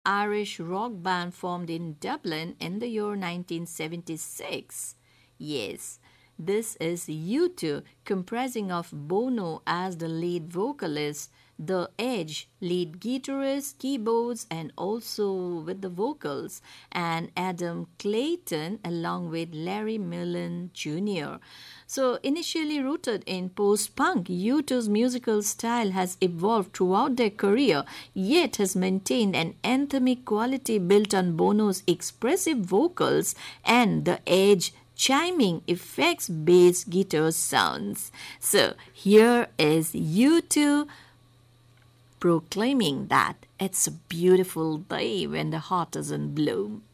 Irish rock band formed in Dublin in the year 1976. Yes, this is U2, comprising of Bono as the lead vocalist, The Edge, lead guitarist, keyboards, and also with the vocals, and Adam Clayton along with Larry Mullen Jr. So, initially rooted in post punk, U2's musical style has evolved throughout their career, yet has maintained an anthemic quality built on Bono's expressive vocals and The Edge chiming effects based guitar sounds. So, here is U2 proclaiming that it's a beautiful day when the heart is in bloom.